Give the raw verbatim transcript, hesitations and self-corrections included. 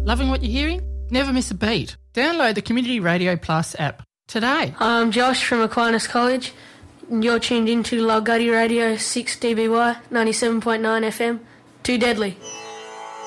Loving what you're hearing? Never miss a beat. Download the Community Radio Plus app today. I'm Josh from Aquinas College, and you're tuned into Lulguddy Radio six D B Y ninety-seven point nine F M. Too deadly.